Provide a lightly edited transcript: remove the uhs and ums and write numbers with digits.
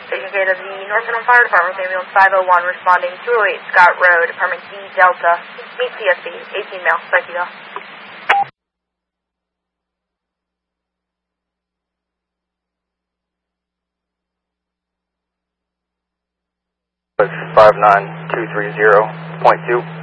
Station K to the North Salem Fire Department with ambulance 501 responding 208 Scott Road, Department D Delta. Meet CSB, 18 male. Thank you, though. 59230.2.